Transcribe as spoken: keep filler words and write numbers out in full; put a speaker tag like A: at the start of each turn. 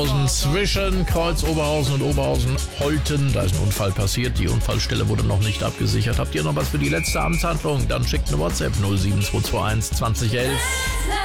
A: Zwischen Kreuz Oberhausen und Oberhausen-Holten. Da ist ein Unfall passiert. Die Unfallstelle wurde noch nicht abgesichert. Habt ihr noch was für die letzte Amtshandlung? Dann schickt eine WhatsApp null sieben zwei zwei eins zwanzig elf.